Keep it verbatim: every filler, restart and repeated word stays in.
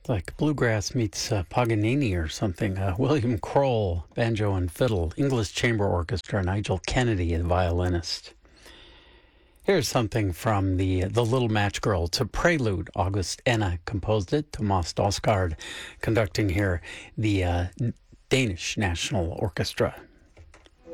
Like bluegrass meets uh, Paganini or something. Uh, William Kroll, banjo and fiddle, English Chamber Orchestra, Nigel Kennedy, the violinist. Here's something from the the Little Match Girl. It's a prelude. August Enna composed it. Thomas Dausgaard conducting here the uh, Danish National Orchestra.